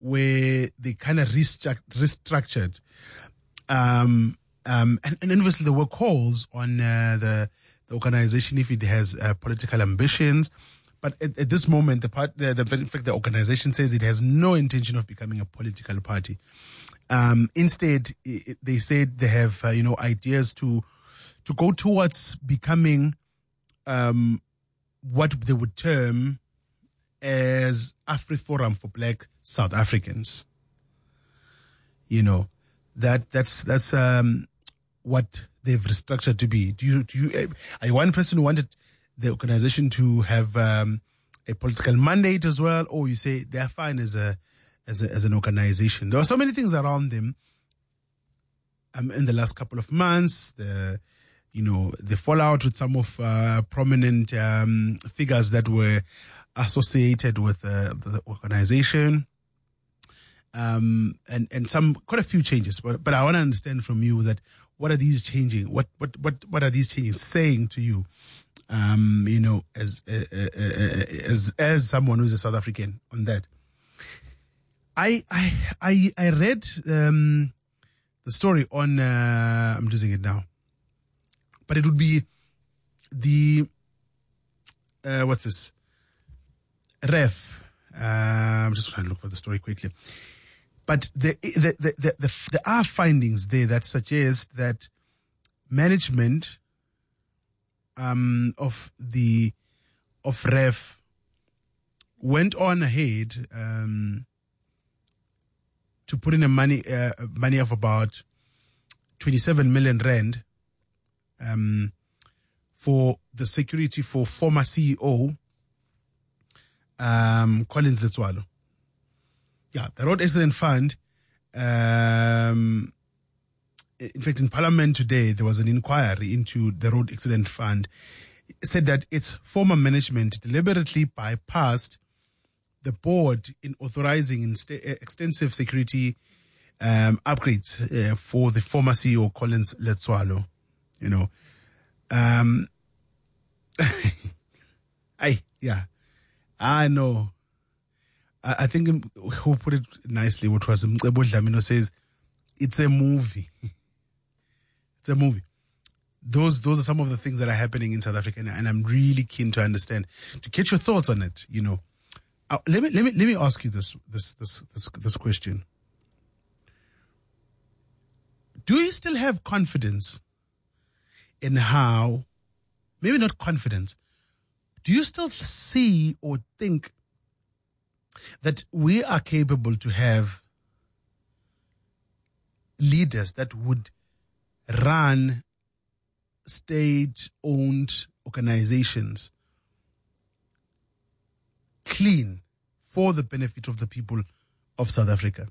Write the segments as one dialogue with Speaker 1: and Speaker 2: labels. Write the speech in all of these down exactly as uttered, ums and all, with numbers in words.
Speaker 1: where they kind of restruct- restructured. Um, um, and, and obviously there were calls on uh, the, the organization if it has uh, political ambitions. But at, at this moment, the part, the, the, in fact, the organization says it has no intention of becoming a political party. Um, instead, it, they said they have, uh, you know, ideas to to go towards becoming um, what they would term as AfriForum for Black South Africans. You know, that that's that's um, what they've restructured to be. Do you do you are you one person who wanted the organization to have um, a political mandate as well, or you say they're fine as a as a, as an organization? There are so many things around them. Um, in the last couple of months, the you know the fallout with some of uh, prominent um, figures that were associated with uh, the organization, um, and and some quite a few changes. But but I want to understand from you that what are these changing? What what what what are these changes saying to you? Um, you know, as uh, uh, uh, as as someone who's a South African on that, I I I I read um, the story on. Uh, I'm losing it now, but it would be the uh, what's this? Ref. Uh, I'm just trying to look for the story quickly, but the the the, the, the there are findings there that suggest that management. Um, of the of Ref went on ahead um, to put in a money uh, money of about twenty-seven million rand um, for the security for former C E O um, Collins Letsoalo. Yeah, the Road Accident Fund. Um, In fact, in Parliament today, there was an inquiry into the Road Accident Fund. It said that its former management deliberately bypassed the board in authorizing insta- extensive security um, upgrades uh, for the former C E O, Collins Letsoalo. You know, um, I yeah, I know. I, I think who put it nicely, what was Mcebo Dlamini says, it's a movie. It's a movie. Those those are some of the things that are happening in South Africa, and I'm really keen to understand, to get your thoughts on it. You know, uh, let me let me let me ask you this this this this this question. Do you still have confidence in how, maybe not confidence, do you still see or think that we are capable to have leaders that would run state-owned organizations clean for the benefit of the people of South Africa?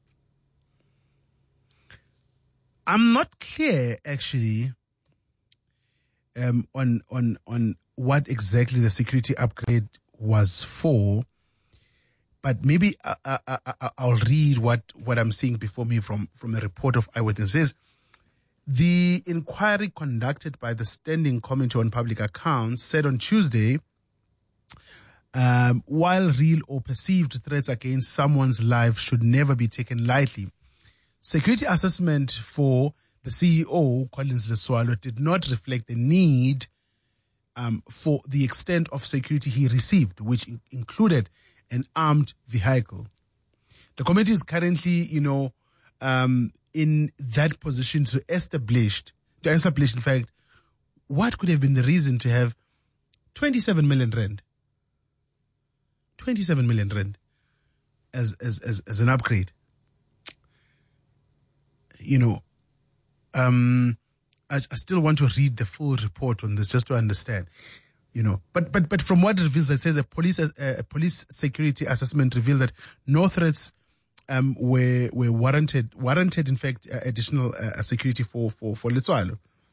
Speaker 1: I'm not clear, actually, um, on on on what exactly the security upgrade was for, but maybe I, I, I, I'll read what, what I'm seeing before me from, from a report of eyewitnesses. The inquiry conducted by the Standing Committee on Public Accounts said on Tuesday, um, while real or perceived threats against someone's life should never be taken lightly, security assessment for the C E O, Collins Letsoalo, did not reflect the need um, for the extent of security he received, which in- included an armed vehicle. The committee is currently, you know, um, in that position to establish, to establish, in fact, what could have been the reason to have twenty-seven million rand, twenty-seven million rand as, as, as, as an upgrade. You know, um, I, I still want to read the full report on this just to understand. You know, but but but from what it reveals, it says a police a, a police security assessment revealed that no threats um, were were warranted. Warranted, in fact, uh, additional uh, security for for for Letsoalo.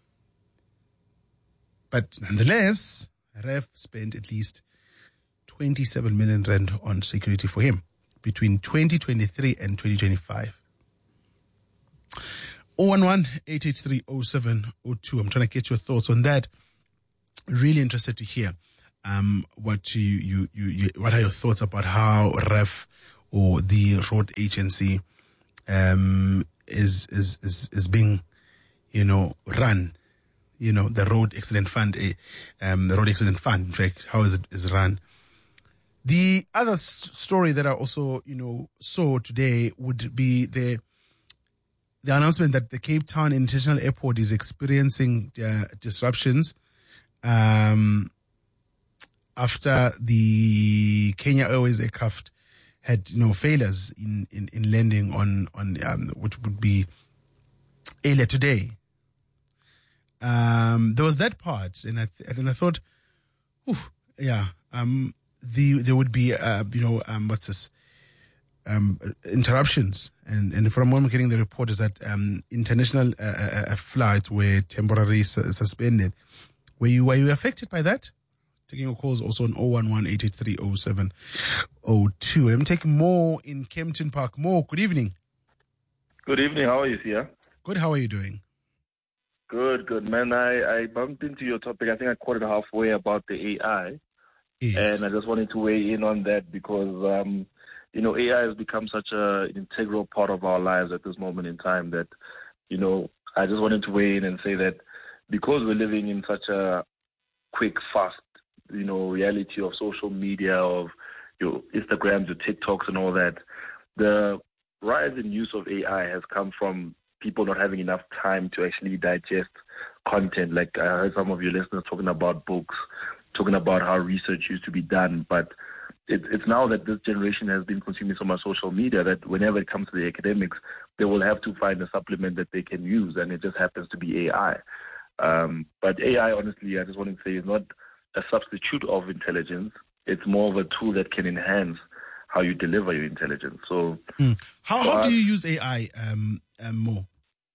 Speaker 1: But nonetheless, Ref spent at least twenty-seven million rand on security for him between twenty twenty-three and twenty twenty-five. oh one one, eight eight three, oh seven oh two. I'm trying to get your thoughts on that. Really interested to hear um, what you, you, you, you, what are your thoughts about how Ref or the road agency um, is, is is is being, you know, run. You know, the road accident fund, um, the road accident fund. In fact, how is it is run? The other s- story that I also, you know, saw today would be the the announcement that the Cape Town International Airport is experiencing uh, disruptions um, after the Kenya Airways aircraft had, you know, failures in, in, in landing on on um, which would be earlier today. Um, there was that part, and I th- and I thought, whew, yeah, um, the there would be, uh, you know, um, what's this, um, interruptions, and and from what I'm getting, the report is that um, international uh, uh, flights were temporarily su- suspended. Were you were you affected by that? Taking your calls also on oh one one, eight eight three, oh seven oh two. I'm taking Mo in Kempton Park. Mo, good evening.
Speaker 2: Good evening. How are you, Sia?
Speaker 1: Good. How are you doing?
Speaker 2: Good, good, man. I, I bumped into your topic. I think I caught it halfway about the A I.
Speaker 1: Yes.
Speaker 2: And I just wanted to weigh in on that because, um, you know, A I has become such a, an integral part of our lives at this moment in time that, you know, I just wanted to weigh in and say that because we're living in such a quick, fast, you know, reality of social media, of your Instagrams, your TikToks and all that, the rise in use of A I has come from people not having enough time to actually digest content. Like I heard some of your listeners talking about books, talking about how research used to be done. But it, it's now that this generation has been consuming so much social media that whenever it comes to the academics, they will have to find a supplement that they can use, and it just happens to be A I. Um, but A I, honestly, I just want to say, is not a substitute of intelligence. It's more of a tool that can enhance how you deliver your intelligence. So,
Speaker 1: mm. how how
Speaker 2: us,
Speaker 1: do you use A I um, um, more?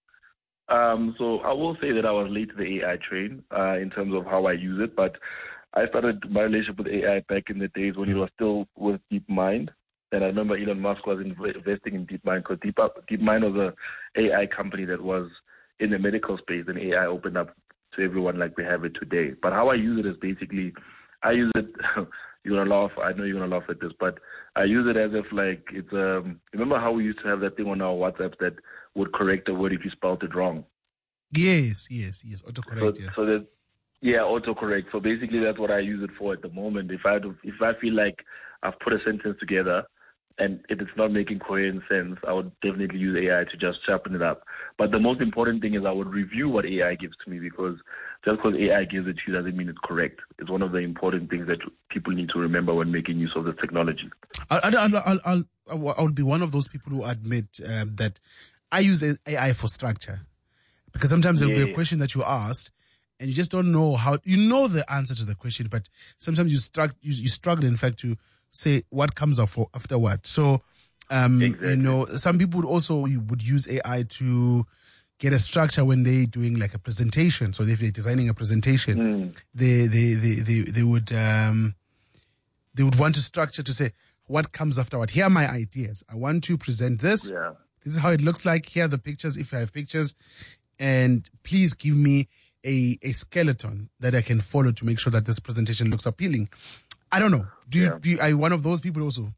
Speaker 2: Um, so I will say that I was late to the A I train uh, in terms of how I use it, but I started my relationship with A I back in the days when it was still with DeepMind. And I remember Elon Musk was inv- investing in DeepMind because Deep, DeepMind was a A I company that was in the medical space, and A I opened up to everyone like we have it today. But how I use it is basically, I use it, you're going to laugh, I know you're going to laugh at this, but I use it as if like it's, um, remember how we used to have that thing on our WhatsApp that would correct a word if you spelled it wrong?
Speaker 1: Yes, yes, yes, autocorrect,
Speaker 2: So,
Speaker 1: yeah.
Speaker 2: so that, yeah, autocorrect. So basically that's what I use it for at the moment. If I, do, if I feel like I've put a sentence together and if it's not making coherent sense, I would definitely use A I to just sharpen it up. But the most important thing is I would review what A I gives to me, because just because A I gives it to you doesn't mean it's correct. It's one of the important things that people need to remember when making use of this technology.
Speaker 1: I'll, I'll, I'll, I'll, I'll, I'll be one of those people who admit um, that I use A I for structure. Because sometimes there'll
Speaker 2: Yeah.
Speaker 1: be a question that you asked and you just don't know how, you know the answer to the question, but sometimes you, struck, you, you struggle, in fact, to say what comes after, after what. So, um,
Speaker 2: Exactly.
Speaker 1: you know, some people would also would use A I to get a structure when they're doing like a presentation. So if they're designing a presentation,
Speaker 2: Mm.
Speaker 1: they, they, they, they, they would, um, they would want a structure to say what comes after what. Here are my ideas. I want to present this.
Speaker 2: Yeah.
Speaker 1: This is how it looks like. Here are the pictures, if I have pictures. And please give me a, a skeleton that I can follow to make sure that this presentation looks appealing. I don't know. Do you,
Speaker 2: Yeah.
Speaker 1: do you, are you one of those people also?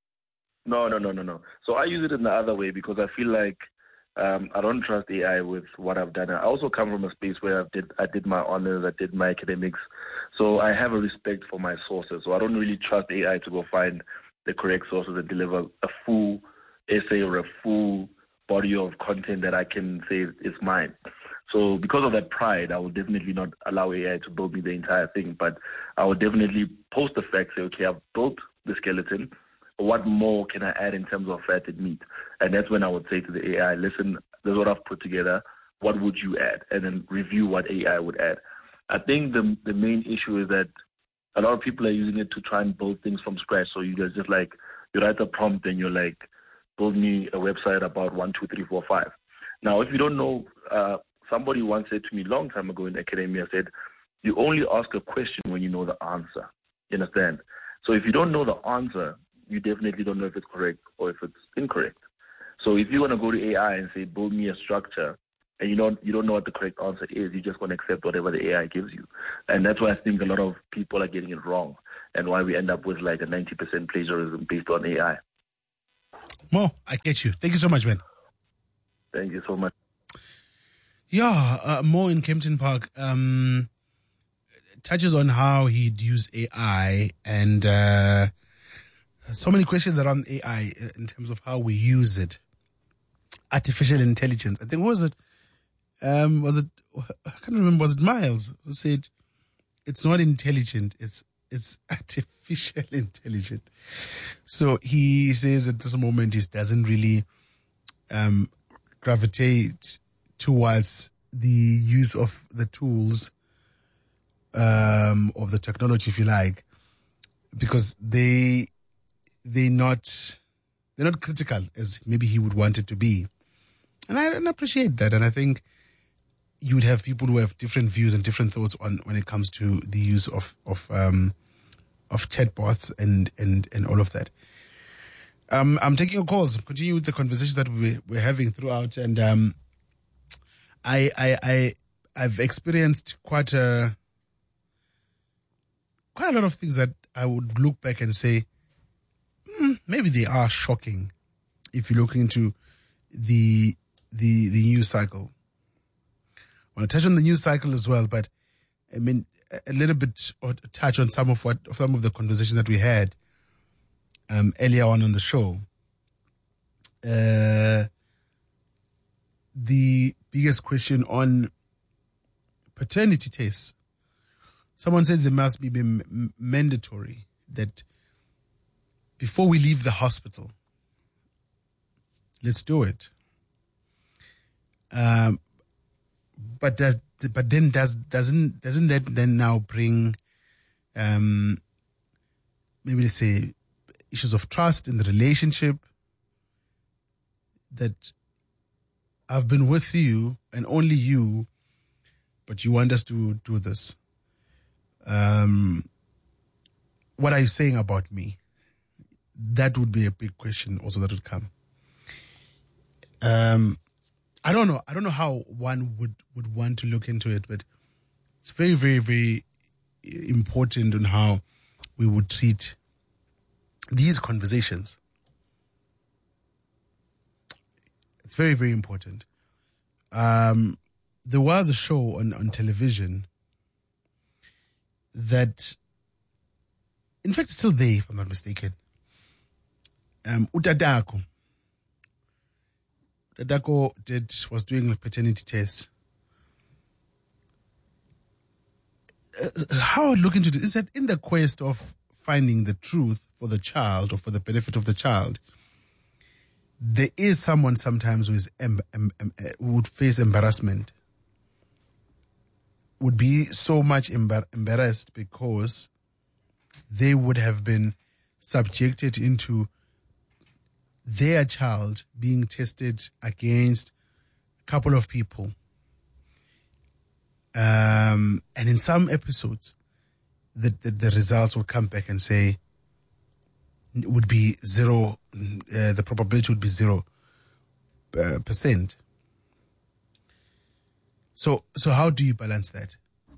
Speaker 2: No, no, no, no, no. So I use it in the other way because I feel like um, I don't trust A I with what I've done. I also come from a space where I did I did my honors, I did my academics, so I have a respect for my sources. So I don't really trust A I to go find the correct sources and deliver a full essay or a full body of content that I can say is mine. So because of that pride, I will definitely not allow A I to build me the entire thing, but I will definitely post the facts, say, okay, I've built the skeleton. What more can I add in terms of fat and meat? And that's when I would say to the A I, listen, this is what I've put together. What would you add? And then review what A I would add. I think the the main issue is that a lot of people are using it to try and build things from scratch. So you guys just like, you write a prompt and you're like, build me a website about one, two, three, four, five. Now, if you don't know, uh, somebody once said to me a long time ago in academia, said, you only ask a question when you know the answer. You understand? So if you don't know the answer, you definitely don't know if it's correct or if it's incorrect. So if you're going to go to A I and say, build me a structure, and you don't, you don't know what the correct answer is, you're just going to accept whatever the A I gives you. And that's why I think a lot of people are getting it wrong, and why we end up with like a ninety percent plagiarism based on A I.
Speaker 1: Mo, I get you. Thank you so much, man.
Speaker 2: Thank you so much.
Speaker 1: Yeah, uh, Mo in Kempton Park um, touches on how he'd use A I and uh, so many questions around A I in terms of how we use it. Artificial intelligence. I think, what was it? Um, was it, I can't remember, was it Miles who said, it's not intelligent, it's it's artificial intelligent. So he says at this moment he doesn't really um, gravitate towards the use of the tools um, of the technology, if you like, because they they not they're not critical as maybe he would want it to be, and I, and I appreciate that. And I think you would have people who have different views and different thoughts on when it comes to the use of of um, of chatbots and and and all of that. Um, I'm taking your calls. Continue with the conversation that we, we're having throughout, and um, I I I I've experienced quite a quite a lot of things that I would look back and say, mm, maybe they are shocking if you look into the the the news cycle. I want to touch on the news cycle as well, but I mean a little bit or touch on some of what some of the conversation that we had um, earlier on on the show. Uh, the biggest question on paternity tests. Someone said they must be m- mandatory, that before we leave the hospital, let's do it. Um, but does but then does doesn't doesn't that then now bring um, maybe let's say issues of trust in the relationship, that I've been with you and only you, but you want us to do this. Um, what are you saying about me? That would be a big question also that would come. Um, I don't know. I don't know how one would, would want to look into it, but it's very, very, very important on how we would treat these conversations. It's very, very important. Um, there was a show on, on television that, in fact, it's still there, if I'm not mistaken. Um, Utadako. Utadako did, was doing a paternity test. Uh, how I would look into this is that in the quest of finding the truth for the child or for the benefit of the child, there is someone sometimes who is em- em- em- who would face embarrassment, would be so much embar- embarrassed because they would have been subjected into their child being tested against a couple of people. Um, and in some episodes, the, the, the results would come back and say, would be zero, uh, the probability would be zero uh, percent. So, so how do you balance that?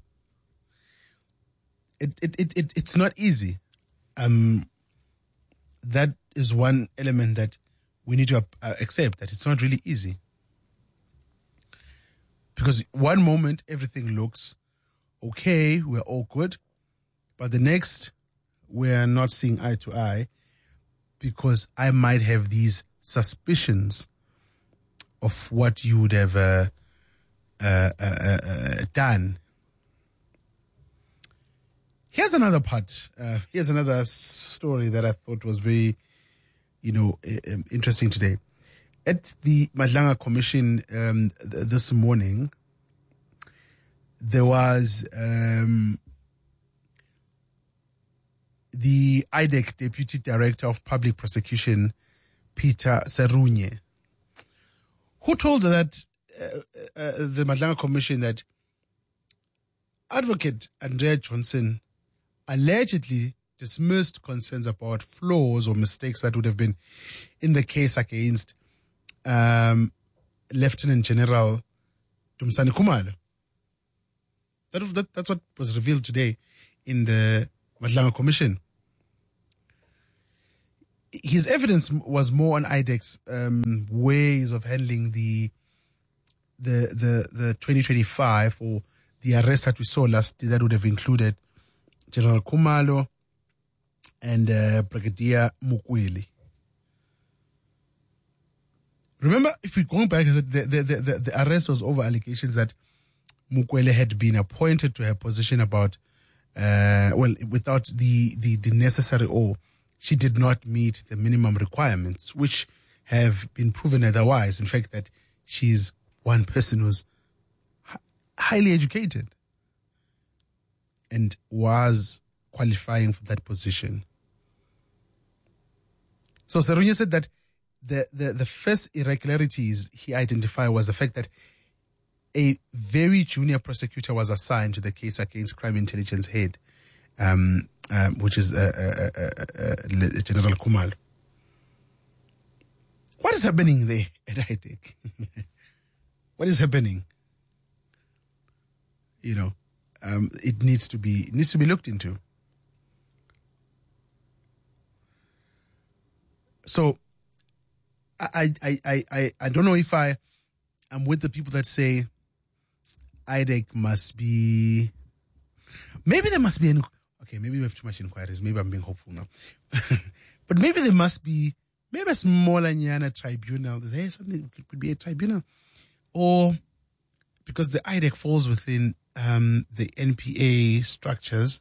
Speaker 1: It, it, it, it it's not easy. Um, that is one element that we need to uh, accept, that it's not really easy. Because one moment everything looks okay, we're all good, but the next we're not seeing eye to eye, because I might have these suspicions of what you would have uh, uh, uh, uh, done. Here's another part. Uh, here's another story that I thought was very, you know, interesting today. At the Madlanga Commission um, th- this morning, there was um, the I D E C Deputy Director of Public Prosecution, Peter Serunye, who told that uh, uh, the Madlanga Commission that Advocate Andrea Johnson allegedly dismissed concerns about flaws or mistakes that would have been in the case against um, Lieutenant General Dumisani Khumalo. That, that, that's what was revealed today in the Madlanga Commission. his evidence was more on I D E C's um, ways of handling the the the the twenty twenty-five or the arrest that we saw last year that would have included General Khumalo and uh, Brigadier Mukweli. Remember, if we're going back, the, the, the, the, the arrest was over allegations that Mukweli had been appointed to her position about, uh, well, without the, the, the necessary, or she did not meet the minimum requirements, which have been proven otherwise. In fact, that she's one person who's h- highly educated and was qualifying for that position. So Serunya said that the, the, the first irregularities he identified was the fact that a very junior prosecutor was assigned to the case against crime intelligence head, um, um, which is uh, uh, uh, uh, uh, General Khumalo. What is happening there at I D E C? What is happening? You know, um, it needs to be it needs to be looked into. So, I I I I I don't know if I am with the people that say I D E C must be. Maybe there must be an. Okay, maybe we have too much inquiries. Maybe I'm being hopeful now, but maybe there must be maybe a smaller Nyana tribunal. Is there something? It could be a tribunal, or because the I D E C falls within um, the N P A structures.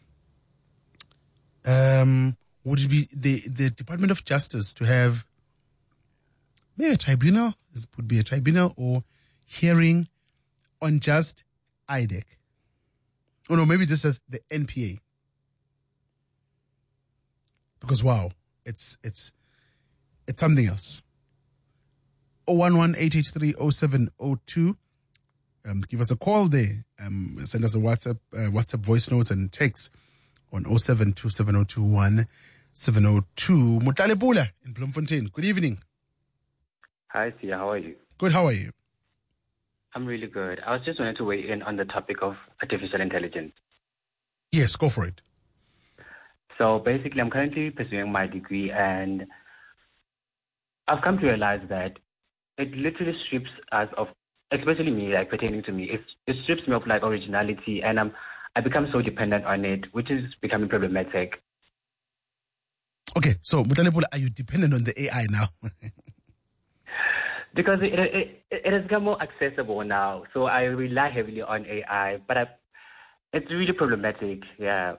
Speaker 1: Um, would it be the the Department of Justice to have maybe a tribunal? This would be a tribunal or hearing on just I D E C. Oh no, maybe just as the N P A. Because wow, it's it's it's something else. oh one one, eight eight three, oh seven oh two. Um, give us a call there. Um, send us a WhatsApp uh, WhatsApp voice notes and text on oh seven two seven oh two one seven oh two. Mutale in Bloemfontein. Good evening.
Speaker 3: Hi, Sia. How are you?
Speaker 1: Good. How are you?
Speaker 3: I'm really good. I was just wanting to weigh in on the topic of artificial intelligence.
Speaker 1: Yes, go for it.
Speaker 3: So basically, I'm currently pursuing my degree, and I've come to realize that it literally strips us of, especially me, like pertaining to me, it, it strips me of like originality, and I'm, I become so dependent on it, which is becoming problematic.
Speaker 1: Okay, so Mutale, are you dependent on the A I now?
Speaker 3: Because it, it it has become more accessible now, so I rely heavily on A I, but I, it's really problematic, yeah.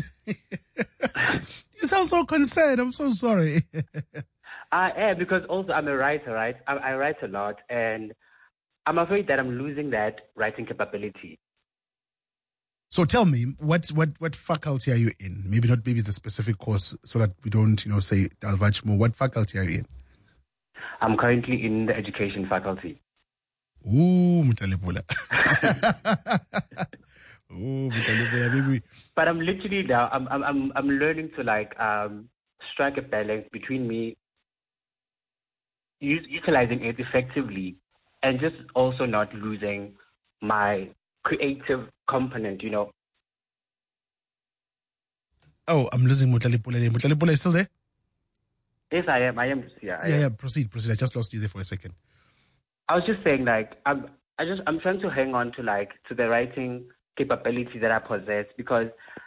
Speaker 1: You sound so concerned. I'm so sorry.
Speaker 3: I am, because also I'm a writer, right? I, I write a lot, and I'm afraid that I'm losing that writing capability.
Speaker 1: So tell me, what, what, what faculty are you in? Maybe not maybe the specific course, so that we don't, you know, say divulge more. What faculty are you in?
Speaker 3: I'm currently in the education faculty.
Speaker 1: Ooh, Mutalipula. Ooh, Mutalipula, maybe.
Speaker 3: But I'm literally now, I'm, I'm, I'm, I'm learning to like um, strike a balance between me use, utilizing it effectively and just also not losing my creative component, you know.
Speaker 1: Oh, I'm losing Mutalipula. Mutalipula is still there?
Speaker 3: Yes, I am. I am. Yeah, I
Speaker 1: yeah,
Speaker 3: am.
Speaker 1: yeah. Proceed, proceed. I just lost you there for a second.
Speaker 3: I was just saying, like, I'm, I just, I'm trying to hang on to, like, to the writing capability that I possess, because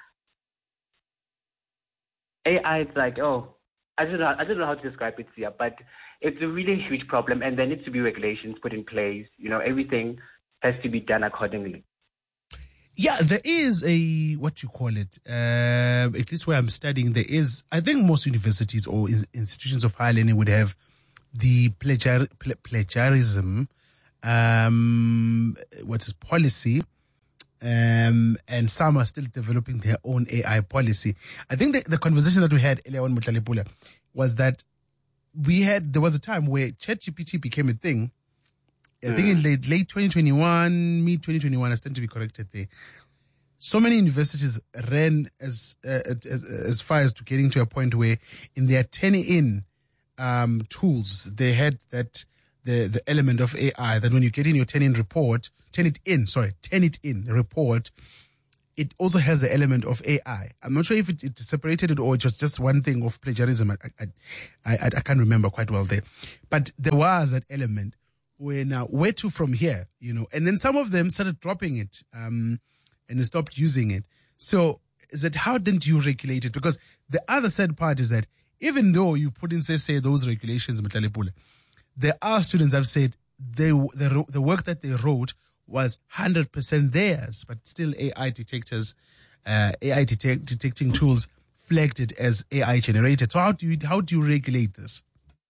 Speaker 3: A I is like, oh, I don't know, I don't know how to describe it here, but it's a really huge problem, and there needs to be regulations put in place. You know, everything has to be done accordingly.
Speaker 1: Yeah, there is a, what you call it, uh, at least where I'm studying, there is, I think most universities or in, institutions of higher learning would have the plagiar, pl- plagiarism, um, what is policy, um, and some are still developing their own A I policy. I think the, the conversation that we had earlier on Mutlalipula was that we had, there was a time where ChatGPT became a thing. I think in late, late twenty twenty-one, mid twenty twenty-one, I stand to be corrected there. So many universities ran as, uh, as as far as to getting to a point where in their turn-in um, tools, they had that the the element of A I, that when you get in your turn-in report, turn it in, sorry, turn it in report, it also has the element of A I. I'm not sure if it, it separated it or it was just one thing of plagiarism. I, I, I, I can't remember quite well there. But there was that element where now, where to from here, you know? And then some of them started dropping it um, and they stopped using it. So is that how didn't you regulate it? Because the other sad part is that even though you put in, say, say those regulations, there are students that have said they, the, the work that they wrote was one hundred percent theirs, but still A I detectors, uh, A I detect, detecting tools flagged it as A I generated. So how do you how do you regulate this?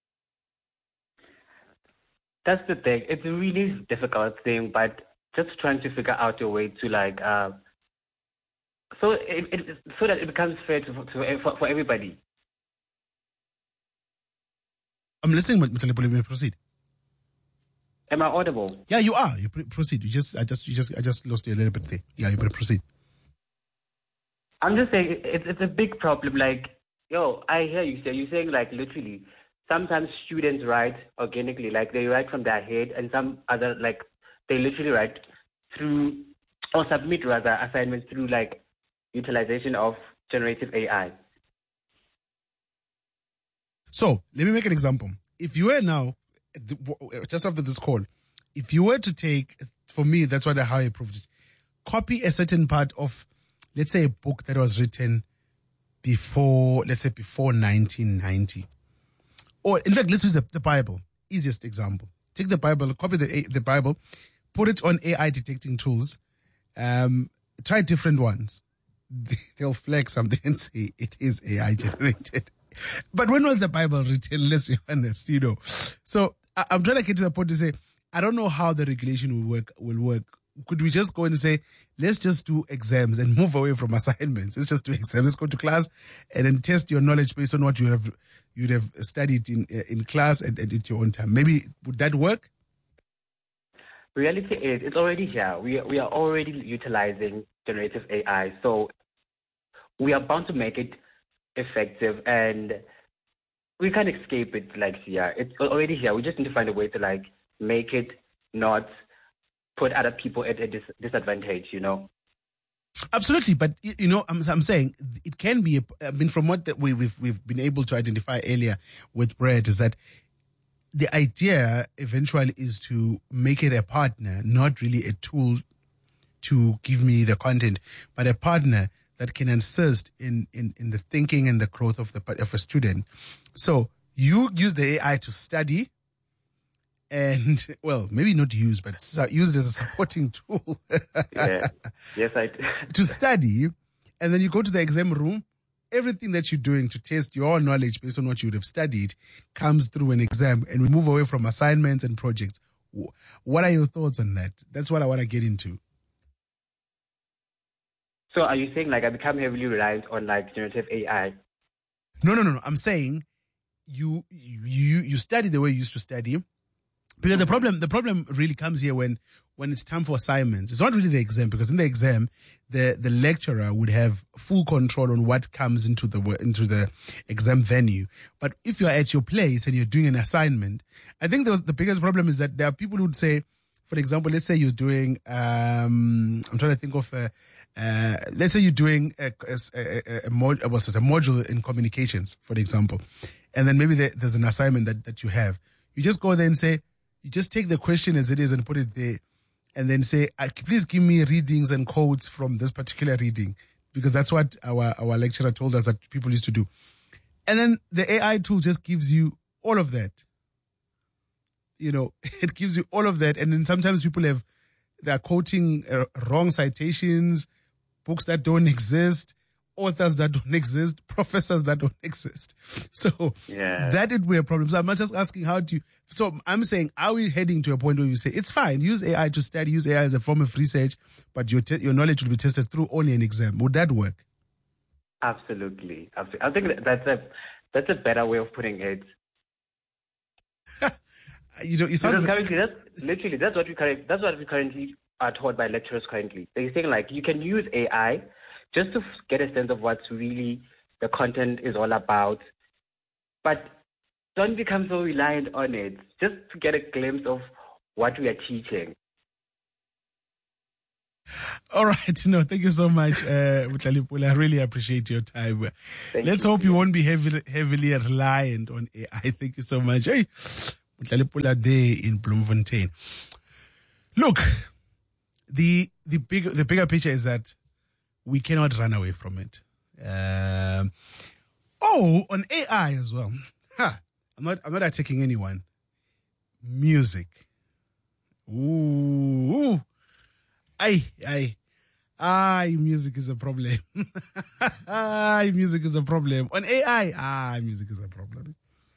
Speaker 3: That's the thing. It's a really difficult thing, but just trying to figure out a way to like, uh, so it, it so that it becomes fair to, to for, for everybody.
Speaker 1: I'm listening, Mutalepo. Let me proceed.
Speaker 3: Am I audible?
Speaker 1: Yeah, you are. You pr- proceed. You just, I just, you just, I just lost you a little bit there. Yeah, you better proceed.
Speaker 3: I'm just saying it's it's a big problem. Like, yo, I hear you say you're saying like literally. Sometimes students write organically, like they write from their head, and some other like they literally write through or submit rather assignments through like utilization of generative A I.
Speaker 1: So let me make an example. If you were now, just after this call, if you were to take, for me, that's what I, how I proved it, copy a certain part of, let's say, a book that was written before, let's say, before nineteen ninety. Or, in fact, let's use the, the Bible. Easiest example. Take the Bible, copy the the Bible, put it on A I detecting tools, um, try different ones. They'll flag something and say it is A I generated. But when was the Bible written? Let's be honest, you know. So I, I'm trying to get to the point to say, I don't know how the regulation will work. Will work. Could we just go and say, let's just do exams and move away from assignments? Let's just do exams. Let's go to class and then test your knowledge based on what you have you'd have studied in in class and, and at your own time. Maybe would that work?
Speaker 3: Reality is, it's already here. We we are already utilizing generative A I, so we are bound to make it effective, and we can't escape it. Like, yeah, it's already here. We just need to find a way to like make it not put other people at a dis- disadvantage, you know.
Speaker 1: Absolutely, but you know, I'm, I'm saying it can be. A, I mean, from what that we, we've we've been able to identify earlier with Brad, is that the idea eventually is to make it a partner, not really a tool to give me the content, but a partner that can assist in, in, in the thinking and the growth of the of a student. So you use the A I to study, and well, maybe not use, but use it as a supporting tool.
Speaker 3: Yeah. Yes, I do.
Speaker 1: To study, and then you go to the exam room. Everything that you're doing to test your knowledge based on what you would have studied comes through an exam, and we move away from assignments and projects. What are your thoughts on that? That's what I want to get into.
Speaker 3: So are you saying like I become heavily reliant on like generative A I?
Speaker 1: No, no, no, no. I'm saying you you you study the way you used to study. Because the problem, the problem really comes here when, when it's time for assignments. It's not really the exam, because in the exam, the, the lecturer would have full control on what comes into the, into the exam venue. But if you're at your place and you're doing an assignment, I think the, the biggest problem is that there are people who would say, for example, let's say you're doing, um, I'm trying to think of, uh, uh, let's say you're doing a, a, a, a, mod, well, so it's a module in communications, for example. And then maybe there, there's an assignment that, that you have. You just go there and say, you just take the question as it is and put it there, and then say, please give me readings and quotes from this particular reading, because that's what our, our lecturer told us that people used to do. And then the A I tool just gives you all of that. You know, it gives you all of that. And then sometimes people have, they're quoting uh, wrong citations, books that don't exist, authors that don't exist, professors that don't exist. So
Speaker 3: yeah.
Speaker 1: That would be a problem. So I'm not just asking how do you, so I'm saying, are we heading to a point where you say, it's fine, use A I to study, use A I as a form of research, but your te- your knowledge will be tested through only an exam. Would that work?
Speaker 3: Absolutely. Absolutely. I think that's a, that's a better way of putting it.
Speaker 1: you know, you sound
Speaker 3: because currently, that's literally, that's what we currently, that's what we currently are taught by lecturers currently. They're saying like, you can use A I just to get a sense of what's really the content is all about. But don't become so reliant on it, just to get a glimpse of what we are teaching.
Speaker 1: All right. No, thank you so much, uh, Mutlalipula. I really appreciate your time.
Speaker 2: Thank
Speaker 1: Let's
Speaker 2: you.
Speaker 1: hope you won't be heavily, heavily reliant on A I. Thank you so much. Hey, Mutlalipula Day in Bloemfontein. Look, the the big the bigger picture is that we cannot run away from it. Um, oh, on A I as well. Ha, I'm not I'm not attacking anyone. Music. Ooh. Aye, aye. Aye, music is a problem. Aye, music is a problem. On A I, ah, music is a problem.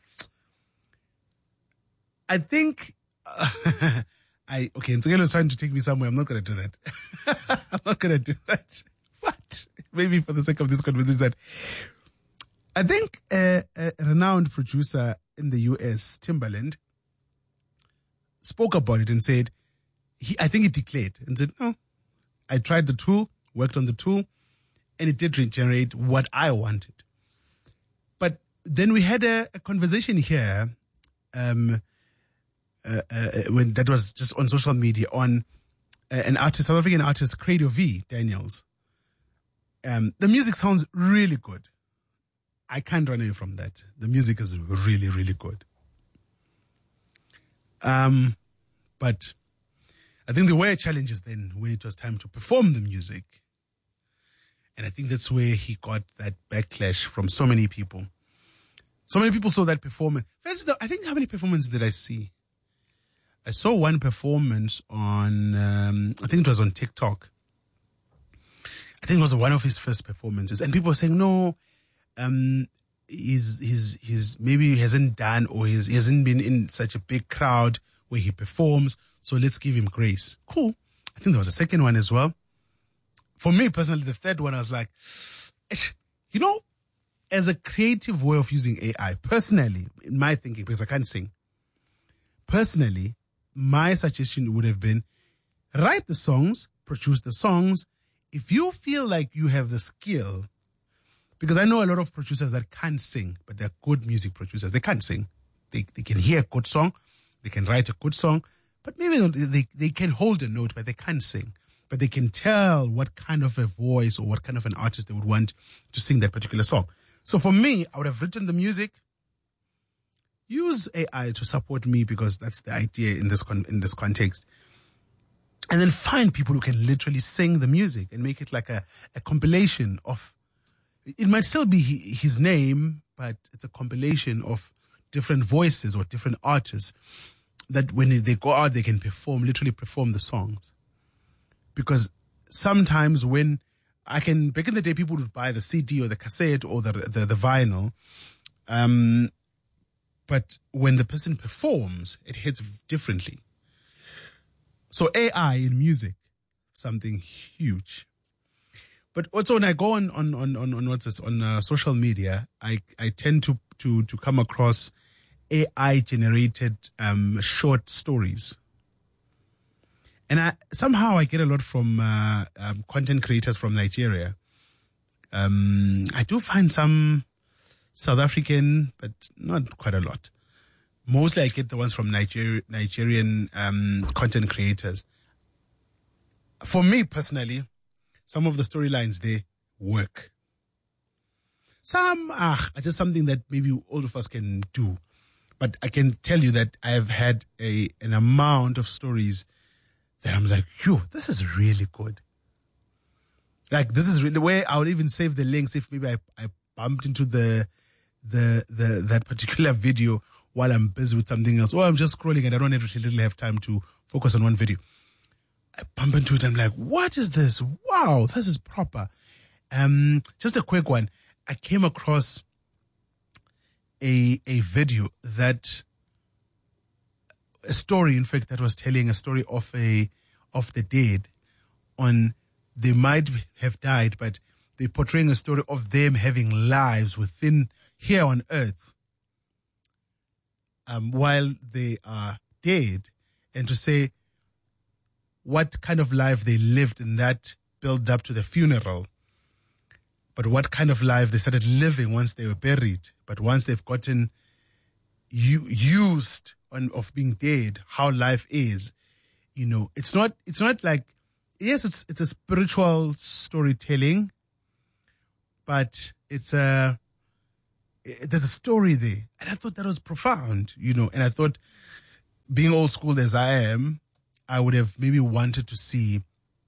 Speaker 1: I think, uh, I, okay, Nsegelo is trying to take me somewhere. I'm not going to do that. I'm not going to do that. But maybe for the sake of this conversation, that I think uh, a renowned producer in the U S, Timbaland, spoke about it and said, he, I think he declared and said, no, I tried the tool, worked on the tool, and it did generate what I wanted. But then we had a, a conversation here, um, uh, uh, when that was just on social media, on uh, an artist, South African artist, Credo V, Daniels. Um, the music sounds really good. I can't run away from that. The music is really, really good. Um, but I think there were challenges then when it was time to perform the music. And I think that's where he got that backlash from so many people. So many people saw that performance. First, I think how many performances did I see? I saw one performance on, um, I think it was on TikTok. I think it was one of his first performances. And people were saying, no, um, he's, he's, he's, maybe he hasn't done or he's, he hasn't been in such a big crowd where he performs. So let's give him grace. Cool. I think there was a second one as well. For me personally, the third one, I was like, you know, as a creative way of using A I, personally, in my thinking, because I can't sing, personally, my suggestion would have been write the songs, produce the songs. If you feel like you have the skill, because I know a lot of producers that can't sing, but they're good music producers. They can't sing. They, they can hear a good song. They can write a good song. But maybe they, they can hold a note, but they can't sing. But they can tell what kind of a voice or what kind of an artist they would want to sing that particular song. So for me, I would have written the music, use A I to support me because that's the idea in this con- in this context. And then find people who can literally sing the music and make it like a, a compilation of, it might still be his name, but it's a compilation of different voices or different artists that when they go out, they can perform, literally perform the songs. Because sometimes when I can, back in the day, people would buy the C D or the cassette or the the, the vinyl. Um, but when the person performs, it hits differently. So A I in music, something huge. But also when I go on on on on, on what's this on uh, social media, I I tend to to to come across A I generated um, short stories. And I, somehow I get a lot from uh, um, content creators from Nigeria. Um, I do find some South African, but not quite a lot. Mostly I get the ones from Niger- Nigerian um, content creators. For me personally, some of the storylines, they work. Some ah, are just something that maybe all of us can do. But I can tell you that I have had a an amount of stories that I'm like, yo, this is really good. Like, this is really where I would even save the links if maybe I, I bumped into the, the, the, that particular video while I'm busy with something else. Or I'm just scrolling and I don't really have time to focus on one video. I bump into it and I'm like, what is this? Wow, this is proper. Um, just a quick one. I came across a, a video that, a story, in fact, that was telling a story of a of the dead on they might have died, but they're portraying a story of them having lives within here on earth um, while they are dead, and to say what kind of life they lived in that build up to the funeral, but what kind of life they started living once they were buried, but once they've gotten u- used on, of being dead, how life is. You know, it's not, it's not like yes, it's it's a spiritual storytelling, but it's a it, there's a story there, and I thought that was profound, you know. And I thought, being old school as I am, I would have maybe wanted to see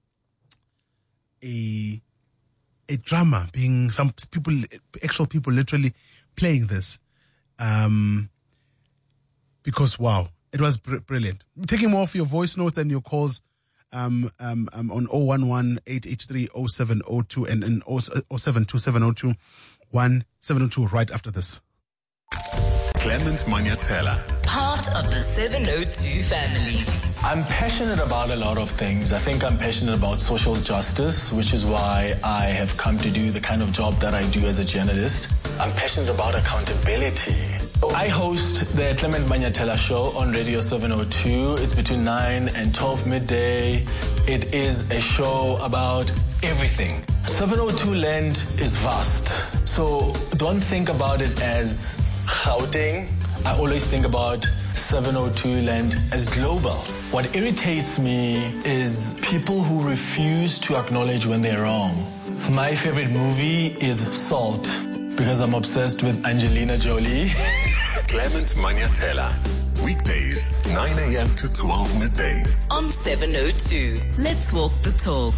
Speaker 1: a a drama, being some people, actual people, literally playing this, um, because wow. It was br- brilliant. Taking more of your voice notes and your calls um, um, um, on zero one one, eight eight three, zero seven zero two and, and zero seven two seven zero two, one seven zero two right after this.
Speaker 4: Clement Manyatela,
Speaker 5: part of the seven oh two family.
Speaker 6: I'm passionate about a lot of things. I think I'm passionate about social justice, which is why I have come to do the kind of job that I do as a journalist. I'm passionate about accountability. I host the Clement Manyatela Show on Radio seven oh two. It's between nine and twelve midday. It is a show about everything. seven oh two land is vast. So don't think about it as Gauteng. I always think about seven oh two land as global. What irritates me is people who refuse to acknowledge when they're wrong. My favorite movie is Salt, because I'm obsessed with Angelina Jolie.
Speaker 4: Clement Manyatela, weekdays nine a.m. to twelve midday.
Speaker 5: On seven oh two, let's walk the talk.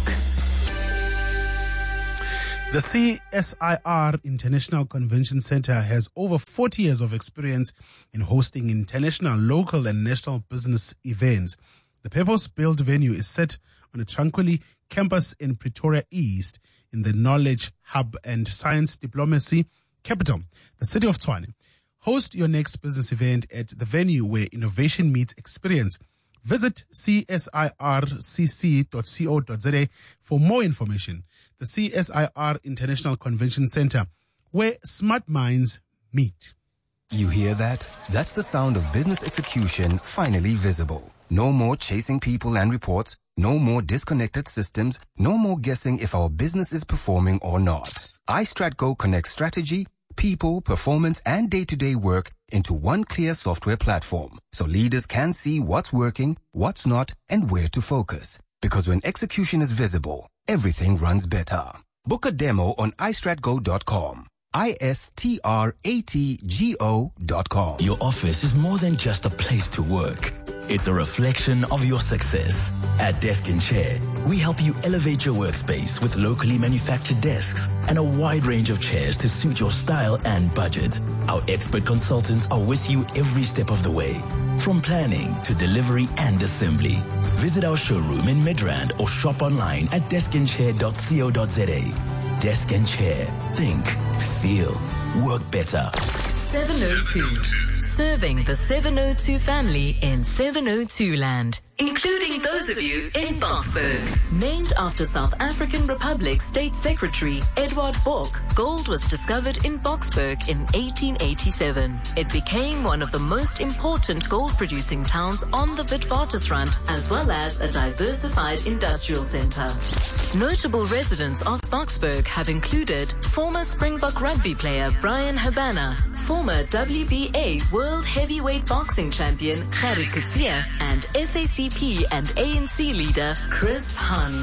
Speaker 1: The C S I R International Convention Center has over forty years of experience in hosting international, local and national business events. The purpose-built venue is set on a tranquilly campus in Pretoria East in the knowledge hub and science diplomacy capital, the city of Tshwane. Host your next business event at the venue where innovation meets experience. Visit c s i r c c dot co dot z a for more information. The C S I R International Convention Center, where smart minds meet.
Speaker 7: You hear that? That's the sound of business execution finally visible. No more chasing people and reports. No more disconnected systems. No more guessing if our business is performing or not. iStratGo connects strategy, people, performance, and day-to-day work into one clear software platform, so leaders can see what's working, what's not, and where to focus. Because when execution is visible, everything runs better. Book a demo on i strat go dot com. I S T R A T G O dot com.
Speaker 8: Your office is more than just a place to work. It's a reflection of your success. At Desk and Chair, we help you elevate your workspace with locally manufactured desks and a wide range of chairs to suit your style and budget. Our expert consultants are with you every step of the way, from planning to delivery and assembly. Visit our showroom in Midrand or shop online at desk and chair dot co dot z a. Desk and Chair. Think, feel, work better.
Speaker 5: seven oh two. Serving the seven oh two family in seven oh two land, including those of you in Boksburg. Named after South African Republic State Secretary Edward Bok, gold was discovered in Boksburg in eighteen eighty-seven. It became one of the most important gold-producing towns on the Witwatersrand, as well as a diversified industrial center. Notable residents of Boksburg have included former Springbok rugby player Brian Habana, former W B A World Heavyweight Boxing Champion Gerrit Coetzee, and S A C P and A N C leader Chris Hani.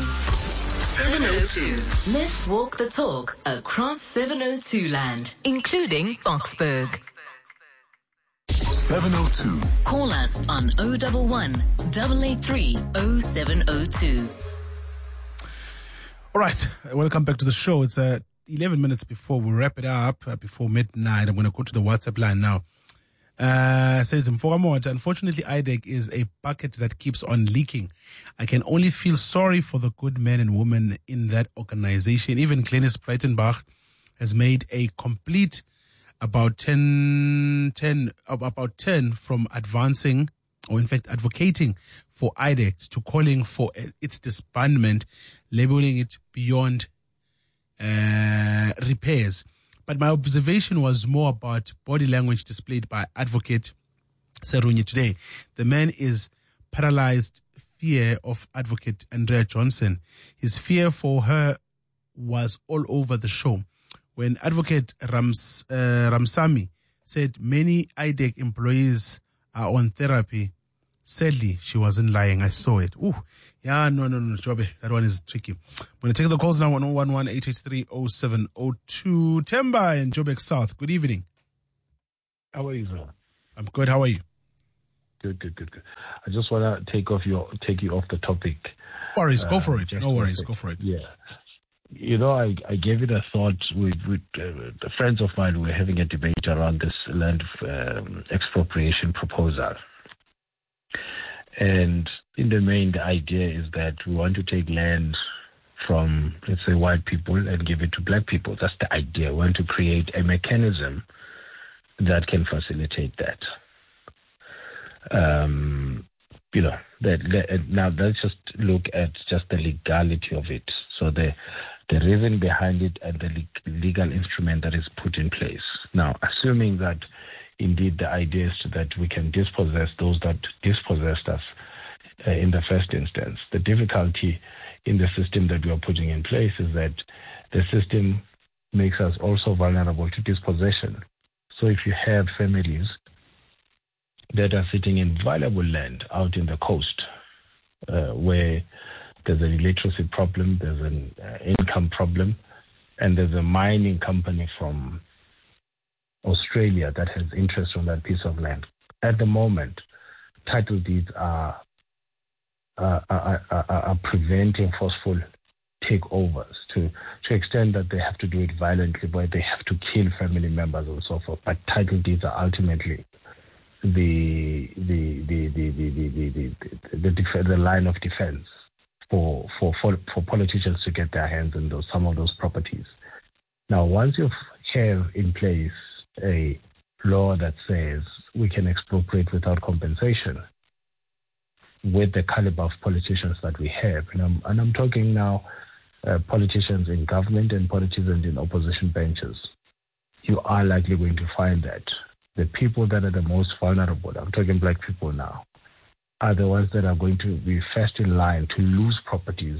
Speaker 5: seven oh two. Let's walk the talk across seven oh two land, including Boksburg.
Speaker 4: seven oh two.
Speaker 5: Call us on oh one one, eight eight three, oh seven oh two.
Speaker 1: All right, welcome back to the show. It's uh, eleven minutes before we wrap it up, uh, before midnight. I'm going to go to the WhatsApp line now. Uh, says, unfortunately, I D E C is a bucket that keeps on leaking. I can only feel sorry for the good men and women in that organization. Even Glenis Breitenbach has made a complete about ten, ten, about ten from advancing, or in fact advocating for I D E C to calling for its disbandment, labeling it beyond uh, repairs. But my observation was more about body language displayed by Advocate Serunye today. The man is paralyzed fear of Advocate Andrea Johnson. His fear for her was all over the show. When Advocate Rams, uh, Ramsamy said many I D E C employees are on therapy, Sadly, she wasn't lying. I saw it. Ooh. Yeah, no, no, no, Jobe. That one is tricky. I'm going to take the calls now, one oh one one, eight eight three, oh seven oh two. Temba in Joburg South. Good evening.
Speaker 9: How are you, sir?
Speaker 1: I'm good. How are you?
Speaker 9: Good, good, good, good. I just want to take off your take you off the topic.
Speaker 1: No worries. Go for
Speaker 9: uh,
Speaker 1: it. No worries. Go for it.
Speaker 9: Yeah. You know, I, I gave it a thought with, with uh, the friends of mine. We were having a debate around this land um, expropriation proposal. And in the main, the idea is that we want to take land from, let's say, white people and give it to black people. That's the idea. We want to create a mechanism that can facilitate that. Um, you know, that, that, now let's just look at just the legality of it. So the the reason behind it and the legal instrument that is put in place. Now, assuming that indeed the idea is that we can dispossess those that dispossessed us uh, in the first instance, the difficulty in the system that we are putting in place is that the system makes us also vulnerable to dispossession. So if you have families that are sitting in valuable land out in the coast, uh, where there's an illiteracy problem, there's an uh, income problem, and there's a mining company from Australia that has interest on that piece of land. At the moment, title deeds are uh, are, are, are preventing forceful takeovers to to extent that they have to do it violently, where they have to kill family members and so forth. But title deeds are ultimately the the the the the the the, the, the, the, the line of defense for, for for for politicians to get their hands on those some of those properties. Now, once you have in place a law that says we can expropriate without compensation, with the caliber of politicians that we have, and I'm, and I'm talking now uh, politicians in government and politicians in opposition benches, you are likely going to find that the people that are the most vulnerable, I'm talking black people now, are the ones that are going to be first in line to lose properties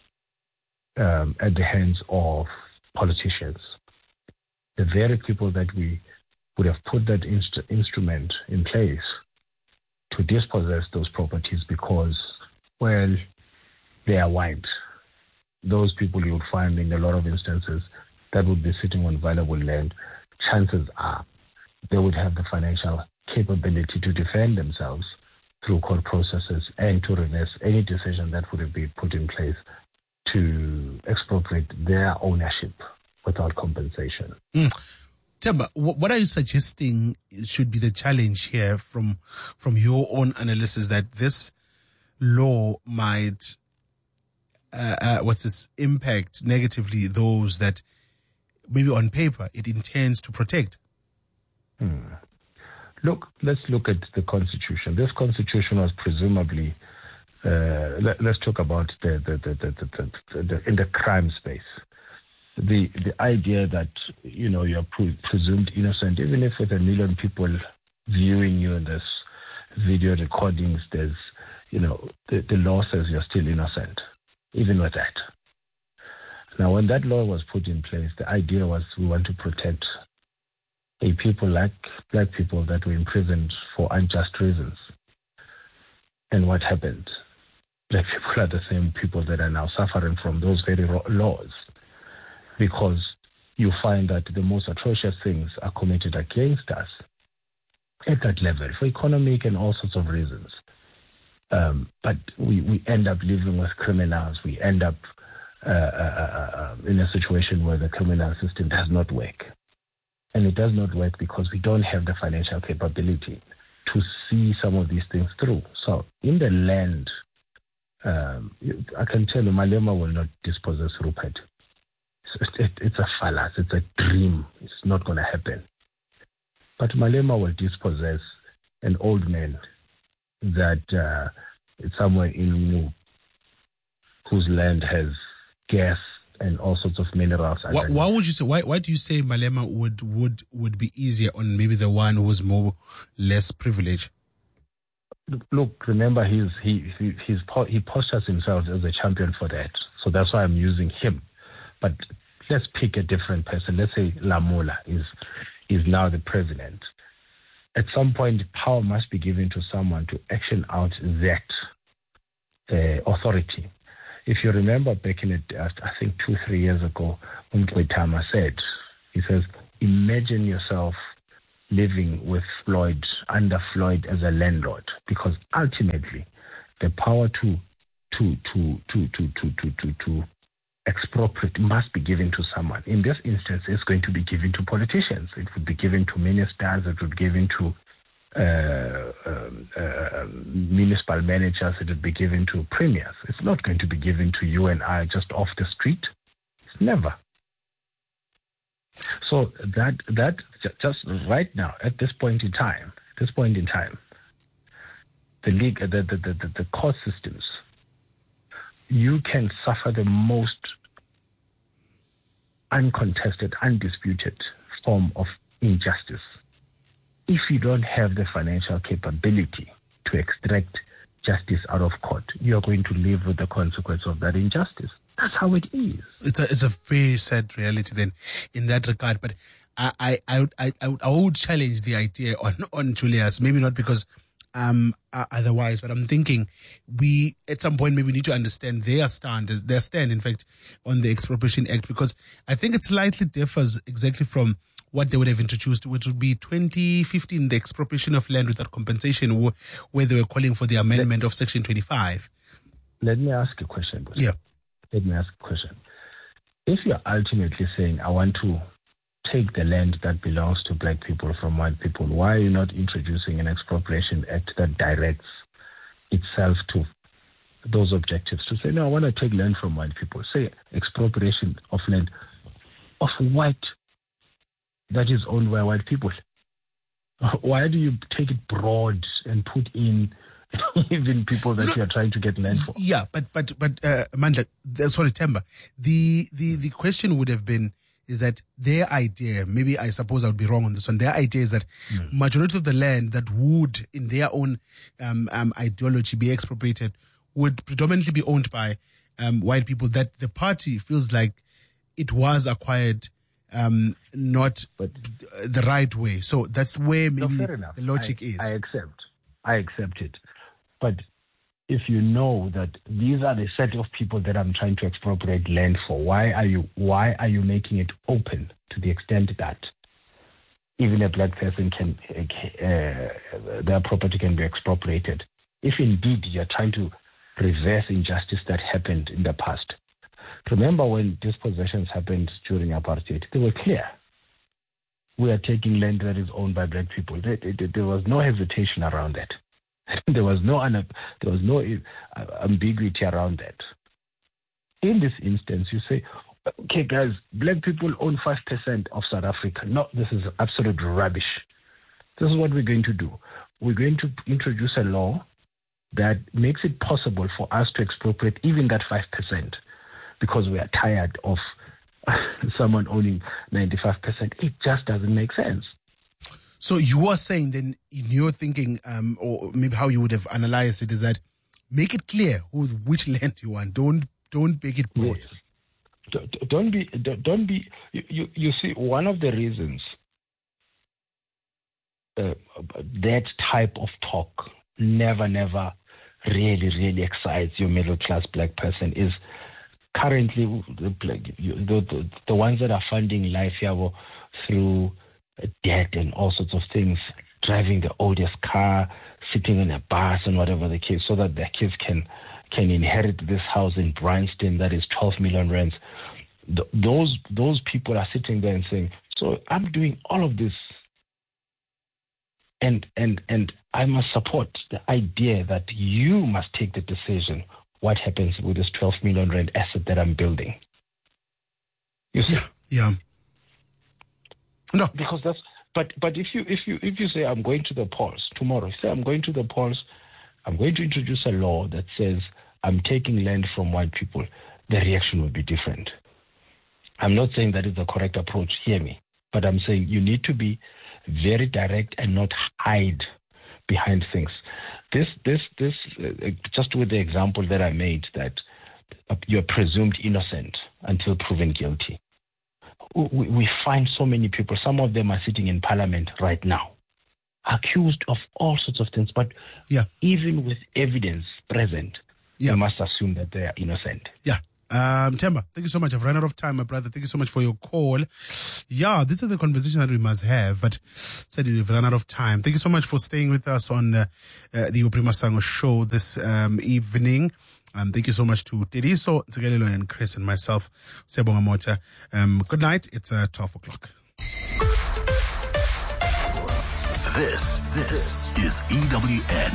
Speaker 9: um, at the hands of politicians. The very people that we would have put that inst- instrument in place to dispossess those properties because, well, they are white. Those people you would find in a lot of instances that would be sitting on valuable land, chances are they would have the financial capability to defend themselves through court processes and to reverse any decision that would have been put in place to expropriate their ownership without compensation.
Speaker 1: Mm. Temba, what are you suggesting should be the challenge here from from your own analysis that this law might, uh, uh, what's this, impact negatively those that maybe on paper it intends to protect?
Speaker 9: Hmm. Look, let's look at the Constitution. This Constitution was presumably, uh, let, let's talk about the, the, the, the, the, the, the in the crime space. The the idea that, you know, you're pre- presumed innocent, even if with a million people viewing you in this video recordings, there's, you know, the, the law says you're still innocent, even with that. Now, when that law was put in place, the idea was we want to protect a people like black people that were imprisoned for unjust reasons. And what happened? Black people are the same people that are now suffering from those very laws, because you find that the most atrocious things are committed against us at that level for economic and all sorts of reasons. Um, but we, we end up living with criminals. We end up uh, uh, uh, in a situation where the criminal system does not work. And it does not work because we don't have the financial capability to see some of these things through. So in the land, um, I can tell you, Malema will not dispossess Rupert. It's a fallacy. It's a dream. It's not going to happen. But Malema will dispossess an old man that uh, is somewhere in Mu, whose land has gas and all sorts of minerals.
Speaker 1: Why, why would you say? Why? Why do you say Malema would would would be easier on maybe the one who's more less privileged?
Speaker 9: Look, remember, he's he he he's, he postures himself as a champion for that. So that's why I'm using him. But let's pick a different person. Let's say Lamola is is now the president. at some point, power must be given to someone to action out that uh, authority. If you remember back in it, uh, I think two, three years ago, Umqwethama said, he says, imagine yourself living with Floyd, under Floyd as a landlord, because ultimately the power to to to to to to to to, to expropriate must be given to someone. In this instance, it's going to be given to politicians. It would be given to ministers. It would be given to uh, um, uh, municipal managers. It would be given to premiers. It's not going to be given to you and I just off the street. It's never. So that that just right now, at this point in time, at this point in time, the league, the the the, the, the court systems, you can suffer the most uncontested, undisputed form of injustice if you don't have the financial capability to extract justice out of court. You are going to live with the consequence of that injustice. That's how it is.
Speaker 1: It's a it's a very sad reality then, in that regard. But I I I would, I, I would, I would challenge the idea on on Julius. Maybe not because um uh, otherwise, but I'm thinking we at some point maybe need to understand their stand, their stand, in fact, on the Expropriation Act, because I think it slightly differs exactly from what they would have introduced, which would be twenty fifteen, the expropriation of land without compensation, where they were calling for the amendment of Section twenty-five.
Speaker 9: Let me ask a question.
Speaker 1: Yeah.
Speaker 9: Let me ask a question. If you're ultimately saying, I want to take the land that belongs to black people from white people, why are you not introducing an expropriation act that directs itself to those objectives? To say, no, I want to take land from white people. Say expropriation of land of white that is owned by white people. Why do you take it broad and put in even people that no, you are trying to get land for?
Speaker 1: Yeah, but but but uh, Mandla, sorry, Themba, the the the question would have been is that their idea, maybe I suppose I would be wrong on this one. Their idea is that mm. majority of the land that would, in their own um, um, ideology, be expropriated would predominantly be owned by um, white people. That the party feels like it was acquired um, not but, the right way. So that's where maybe
Speaker 9: no,
Speaker 1: the logic
Speaker 9: I,
Speaker 1: is.
Speaker 9: I accept. I accept it. But if you know that these are the set of people that I'm trying to expropriate land for, why are you why are you making it open to the extent that even a black person can uh, their property can be expropriated? If indeed you're trying to reverse injustice that happened in the past. Remember when dispossessions happened during apartheid, they were clear. We are taking land that is owned by black people. There, there, there was no hesitation around that. There was no there was no ambiguity around that. In this instance, you say, okay, guys, black people own five percent of South Africa. No, this is absolute rubbish. This is what we're going to do. We're going to introduce a law that makes it possible for us to expropriate even that five percent because we are tired of someone owning ninety-five percent. It just doesn't make sense.
Speaker 1: So you are saying then, in your thinking, um, or maybe how you would have analyzed it, is that make it clear who, which land you want. Don't don't make it broad.
Speaker 9: Yes. Don't be don't be. You, you you see, one of the reasons uh, that type of talk never never really really excites your middle class black person is currently the the, the, the ones that are funding Life Yabo through debt and all sorts of things, driving the oldest car, sitting in a bus and whatever the case, so that their kids can can inherit this house in Bryanston that is twelve million rands. Th- those those people are sitting there and saying, so I'm doing all of this, and and and I must support the idea that you must take the decision what happens with this twelve million rand asset that I'm building. You see?
Speaker 1: Yeah. yeah. No,
Speaker 9: because that's. But but if you if you if you say I'm going to the polls tomorrow, say I'm going to the polls, I'm going to introduce a law that says I'm taking land from white people, the reaction will be different. I'm not saying that is the correct approach. Hear me, but I'm saying you need to be very direct and not hide behind things. This this this uh, just with the example that I made that uh, you're presumed innocent until proven guilty. We find so many people, some of them are sitting in parliament right now. accused of all sorts of things. But
Speaker 1: yeah.
Speaker 9: even with evidence present,
Speaker 1: yeah.
Speaker 9: you must assume that they are innocent.
Speaker 1: Yeah. Um, Themba, thank you so much. I've run out of time, my brother. Thank you so much for your call. Yeah, this is the conversation that we must have, but sadly we've run out of time. Thank you so much for staying with us on uh, uh, the Uprima Sango show this um, evening. Um, thank you so much to Tediso, Ntsikelelo, and Chris, and myself, Sebonga Mota. Um, good night. It's uh, twelve o'clock.
Speaker 4: This, this is E W N.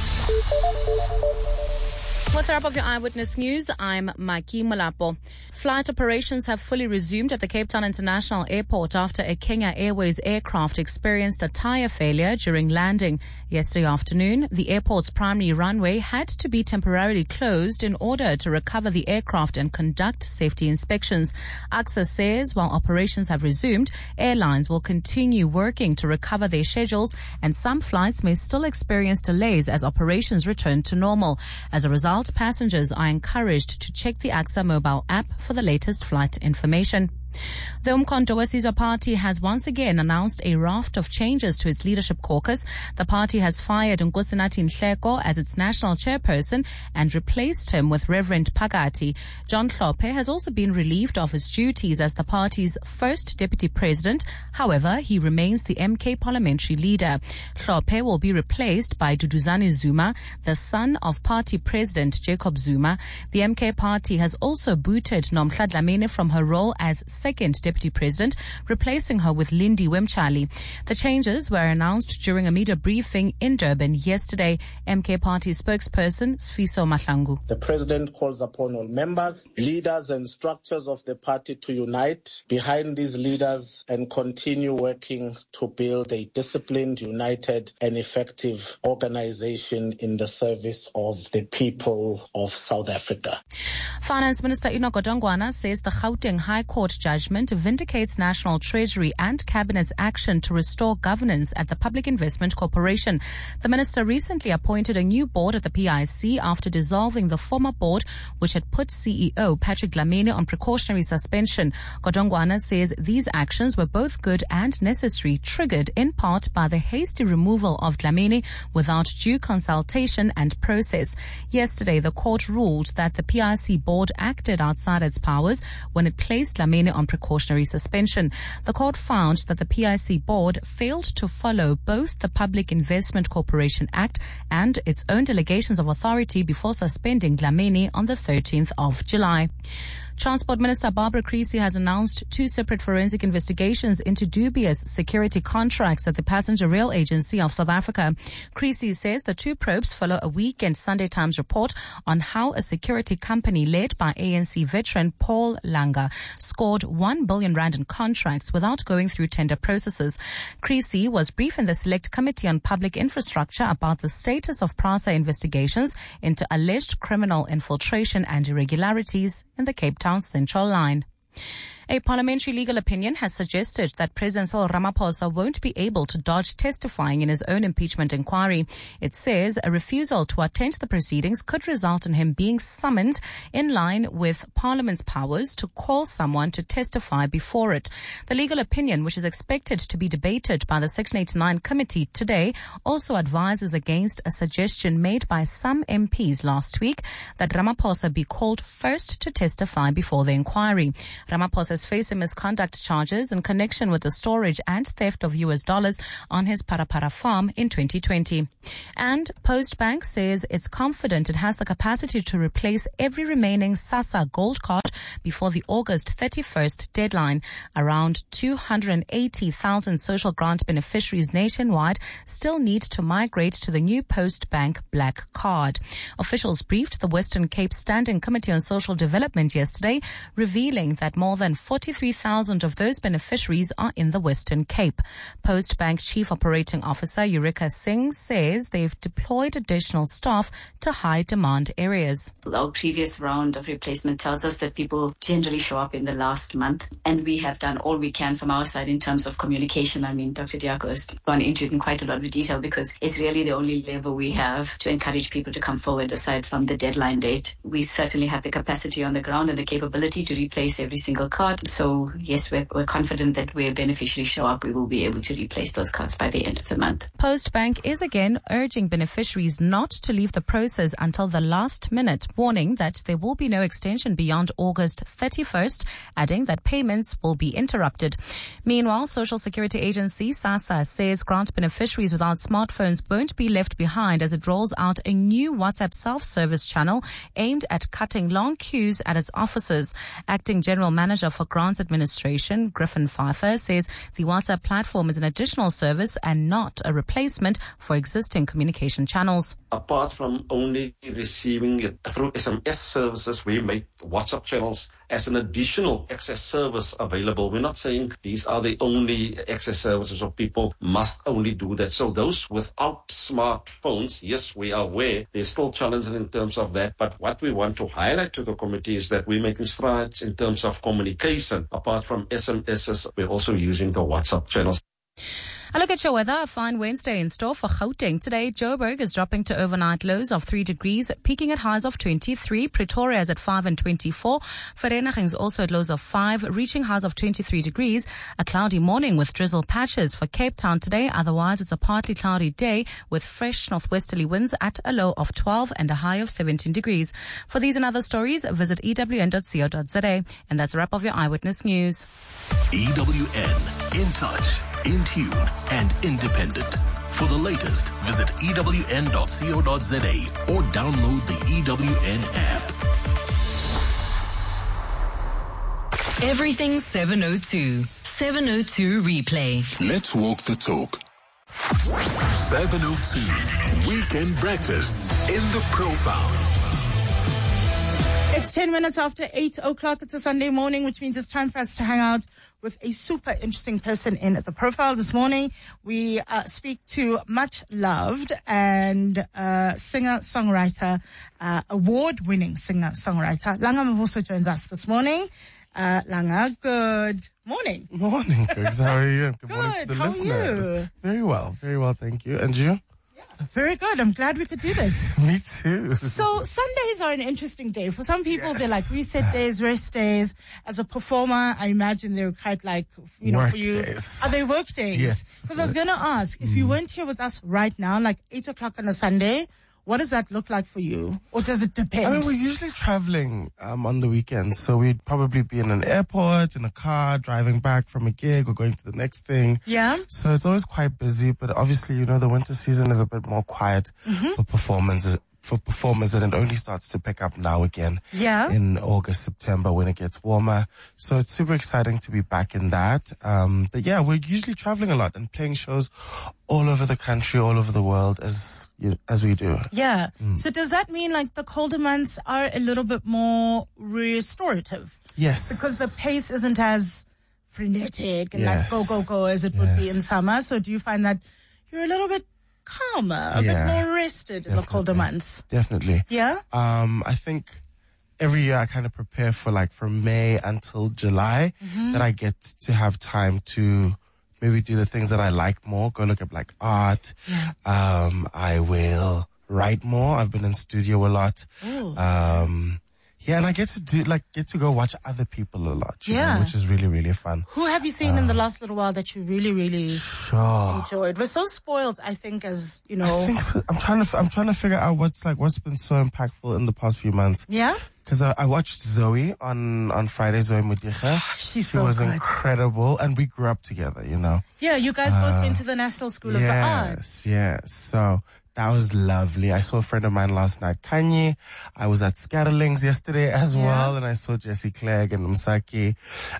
Speaker 10: With the wrap of your Eyewitness News, I'm Maki Mulapo. Flight operations have fully resumed at the Cape Town International Airport after a Kenya Airways aircraft experienced a tire failure during landing. Yesterday afternoon, the airport's primary runway had to be temporarily closed in order to recover the aircraft and conduct safety inspections. A C S A says while operations have resumed, airlines will continue working to recover their schedules, and some flights may still experience delays as operations return to normal. As a result, passengers are encouraged to check the A X A mobile app for the latest flight information. The Umkhonto weSizwe Party has once again announced a raft of changes to its leadership caucus. The party has fired Nkosinathi Nhleko as its national chairperson and replaced him with Reverend Phakathi. John Hlophe has also been relieved of his duties as the party's first deputy president. However, he remains the M K parliamentary leader. Hlophe will be replaced by Duduzane Zuma, the son of party president Jacob Zuma. The M K party has also booted Nomhla Dlamini from her role as second deputy president, replacing her with Lindy Wemchali. The changes were announced during a media briefing in Durban yesterday. M K party spokesperson Sfiso Mahlangu.
Speaker 11: The president calls upon all members, leaders and structures of the party to unite behind these leaders and continue working to build a disciplined, united and effective organization in the service of the people of South Africa.
Speaker 10: Finance Minister Enoch Godongwana says the Gauteng High Court judgment vindicates National Treasury and Cabinet's action to restore governance at the Public Investment Corporation. The minister recently appointed a new board at the P I C after dissolving the former board, which had put C E O Patrick Dlamini on precautionary suspension. Godongwana says these actions were both good and necessary, triggered in part by the hasty removal of Dlamini without due consultation and process. Yesterday, the court ruled that the P I C board acted outside its powers when it placed Dlamini on precautionary suspension. The court found that the P I C board failed to follow both the Public Investment Corporation Act and its own delegations of authority before suspending Dlamini on the thirteenth of July. Transport Minister Barbara Creecy has announced two separate forensic investigations into dubious security contracts at the Passenger Rail Agency of South Africa. Creecy says the two probes follow a Weekend Sunday Times report on how a security company led by A N C veteran Paul Langa scored one billion rand in contracts without going through tender processes. Creecy was briefed in the Select Committee on Public Infrastructure about the status of PRASA investigations into alleged criminal infiltration and irregularities in the Cape Town Central Line. A parliamentary legal opinion has suggested that President Cyril Ramaphosa won't be able to dodge testifying in his own impeachment inquiry. It says a refusal to attend the proceedings could result in him being summoned in line with Parliament's powers to call someone to testify before it. The legal opinion, which is expected to be debated by the Section eighty-nine committee today, also advises against a suggestion made by some M Ps last week that Ramaphosa be called first to testify before the inquiry. Ramaphosa is facing misconduct charges in connection with the storage and theft of U S dollars on his Parapara farm in twenty twenty. And Postbank says it's confident it has the capacity to replace every remaining SASSA gold card before the August thirty-first deadline. Around two hundred eighty thousand social grant beneficiaries nationwide still need to migrate to the new Postbank Black Card. Officials briefed the Western Cape Standing Committee on Social Development yesterday, revealing that more than forty-three thousand of those beneficiaries are in the Western Cape. Postbank Chief Operating Officer Eureka Singh says they've deployed additional staff to high-demand areas.
Speaker 12: Our previous round of replacement tells us that people generally show up in the last month, and we have done all we can from our side in terms of communication. I mean, Doctor Diako has gone into it in quite a lot of detail because it's really the only lever we have to encourage people to come forward aside from the deadline date. We certainly have the capacity on the ground and the capability to replace every single card. card. So yes, we're, we're confident that where beneficiaries show up, we will be able to replace those cards by the end of the month.
Speaker 10: Postbank is again urging beneficiaries not to leave the process until the last minute, warning that there will be no extension beyond August thirty-first, adding that payments will be interrupted. Meanwhile, Social Security Agency SASSA says grant beneficiaries without smartphones won't be left behind as it rolls out a new WhatsApp self-service channel aimed at cutting long queues at its offices. Acting General Manager for Grants Administration, Griffin Pfeiffer, says the WhatsApp platform is an additional service and not a replacement for existing communication channels.
Speaker 13: Apart from only receiving it through S M S services, we make WhatsApp channels as an additional access service available. We're not saying these are the only access services or people must only do that. So those without smartphones, yes, we are aware there's still challenges in terms of that. But what we want to highlight to the committee is that we're making strides in terms of communication. Apart from S M Ss, we're also using the WhatsApp channels.
Speaker 10: A look at your weather. A fine Wednesday in store for Gauteng. Today, Joburg is dropping to overnight lows of three degrees, peaking at highs of twenty-three. Pretoria is at five and twenty-four. Vereeniging is also at lows of five, reaching highs of twenty-three degrees. A cloudy morning with drizzle patches for Cape Town today. Otherwise, it's a partly cloudy day with fresh northwesterly winds at a low of twelve and a high of seventeen degrees. For these and other stories, visit E W N dot co dot za. And that's a wrap of your Eyewitness News.
Speaker 8: E W N, in touch, in tune, and independent. For the latest, visit E W N dot co dot za or download the E W N app.
Speaker 5: Everything seven oh two. seven oh two replay.
Speaker 4: Let's walk the talk. seven oh two Weekend Breakfast in the Profile.
Speaker 14: It's ten minutes after eight o'clock. It's a Sunday morning, which means it's time for us to hang out with a super interesting person in The Profile. This morning, we uh, speak to much loved and uh, singer-songwriter, uh, award-winning singer-songwriter. Langa Mvuso joins us this morning. Uh, Langa, good morning.
Speaker 15: Morning, Cooks. How are you? Good,
Speaker 14: good
Speaker 15: morning to the
Speaker 14: How
Speaker 15: listeners.
Speaker 14: Are you?
Speaker 15: Very well, very well, thank you. And you?
Speaker 14: Very good. I'm glad we could do this.
Speaker 15: Me too.
Speaker 14: So Sundays are an interesting day. For some people, yes. They're like reset days, rest days. As a performer, I imagine they're quite like, you know,
Speaker 15: work
Speaker 14: for you.
Speaker 15: Days.
Speaker 14: Are they work days?
Speaker 15: Yes.
Speaker 14: Because I was going to ask, if
Speaker 15: mm.
Speaker 14: you weren't here with us right now, like eight o'clock on a Sunday, what does that look like for you? Or does it depend?
Speaker 15: I mean, we're usually traveling um, on the weekends. So we'd probably be in an airport, in a car, driving back from a gig or going to the next thing.
Speaker 14: Yeah.
Speaker 15: So it's always quite busy. But obviously, you know, the winter season is a bit more quiet
Speaker 14: mm-hmm.
Speaker 15: for performances. For performers, and it only starts to pick up now again.
Speaker 14: Yeah.
Speaker 15: In August, September, when it gets warmer. So it's super exciting to be back in that. Um, but yeah, we're usually traveling a lot and playing shows all over the country, all over the world as you, as we do.
Speaker 14: Yeah.
Speaker 15: Mm.
Speaker 14: So does that mean like the colder months are a little bit more restorative?
Speaker 15: Yes.
Speaker 14: Because the pace isn't as frenetic and
Speaker 15: yes.
Speaker 14: like go, go, go as it would
Speaker 15: yes.
Speaker 14: be in summer. So do you find that you're a little bit calmer, a
Speaker 15: yeah,
Speaker 14: bit more rested
Speaker 15: definitely.
Speaker 14: in the colder months?
Speaker 15: Definitely.
Speaker 14: Yeah?
Speaker 15: Um, I think every year I kind of prepare for like from May until July
Speaker 14: mm-hmm.
Speaker 15: that I get to have time to maybe do the things that I like more, go look at like art.
Speaker 14: Yeah.
Speaker 15: Um, I will write more. I've been in studio a lot.
Speaker 14: Ooh.
Speaker 15: Um, yeah, and I get to do like get to go watch other people a lot, you
Speaker 14: yeah,
Speaker 15: know, which is really really fun.
Speaker 14: Who have you seen um, in the last little while that you really really
Speaker 15: sure.
Speaker 14: enjoyed? We're so spoiled, I think, as you know.
Speaker 15: I think so. I'm trying to I'm trying to figure out what's like what's been so impactful in the past few months.
Speaker 14: Yeah,
Speaker 15: because I, I watched Zoe on on Friday. Zoe Mudicha.
Speaker 14: She's
Speaker 15: she
Speaker 14: so
Speaker 15: was
Speaker 14: good.
Speaker 15: incredible, and we grew up together. You know.
Speaker 14: Yeah, you guys both
Speaker 15: uh,
Speaker 14: went to the National School
Speaker 15: yes,
Speaker 14: of the Arts.
Speaker 15: Yes, yes. So. That was lovely. I saw a friend of mine last night, Kanye. I was at Scatterlings yesterday as
Speaker 14: yeah.
Speaker 15: well, and I saw Jesse Clegg and Msaki.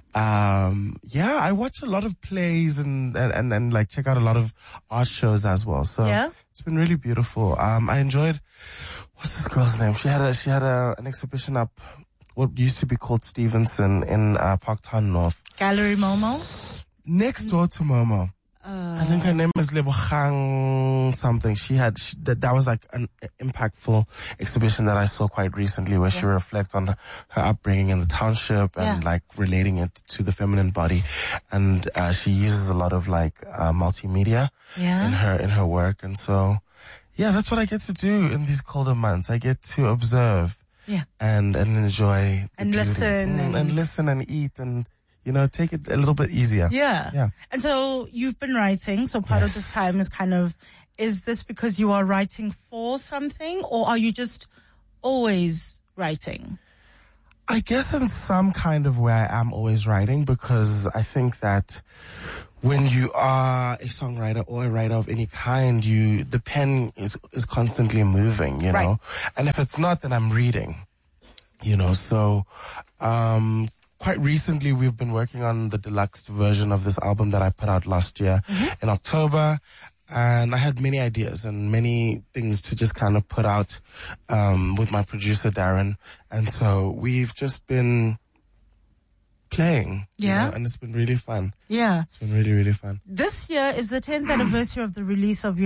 Speaker 15: Um, yeah, I watch a lot of plays and, and, and, and like check out a lot of art shows as well. So
Speaker 14: yeah.
Speaker 15: it's been really beautiful. Um, I enjoyed, what's this girl's name? She had a, she had a, an exhibition up, what used to be called Stevenson in, uh, Parktown North.
Speaker 14: Gallery Momo?
Speaker 15: Next door to Momo.
Speaker 14: Uh,
Speaker 15: I think her name is Lebogang something. She had, she, that, that was like an impactful exhibition that I saw quite recently where yeah. she reflects on her upbringing in the township and
Speaker 14: yeah.
Speaker 15: like relating it to the feminine body. And, uh, she uses a lot of like, uh, multimedia
Speaker 14: yeah.
Speaker 15: in her, in her work. And so, yeah, that's what I get to do in these colder months. I get to observe
Speaker 14: yeah.
Speaker 15: and, and enjoy
Speaker 14: and
Speaker 15: beauty.
Speaker 14: listen
Speaker 15: mm,
Speaker 14: and,
Speaker 15: and listen and eat and, you know, take it a little bit easier.
Speaker 14: Yeah.
Speaker 15: Yeah.
Speaker 14: And so you've been writing, so part
Speaker 15: Yes.
Speaker 14: of this time is kind of, is this because you are writing for something, or are you just always writing?
Speaker 15: I guess in some kind of way I am always writing, because I think that when you are a songwriter or a writer of any kind, you the pen is is constantly moving, you
Speaker 14: Right.
Speaker 15: know. And if it's not, then I'm reading, you know. So um quite recently we've been working on the deluxe version of this album that I put out last year in October. And I had many ideas and many things to just kind of put out um, with my producer, Darren. And so we've just been playing. you
Speaker 14: Yeah.
Speaker 15: know, and it's been really fun.
Speaker 14: Yeah.
Speaker 15: It's been really, really fun.
Speaker 14: This year is the tenth anniversary of the release of your